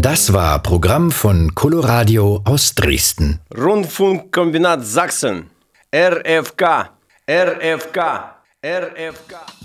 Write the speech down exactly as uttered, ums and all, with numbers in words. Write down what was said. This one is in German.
Das war Programm von Coloradio aus Dresden. Rundfunkkombinat Sachsen. R F K. R F K. R F K.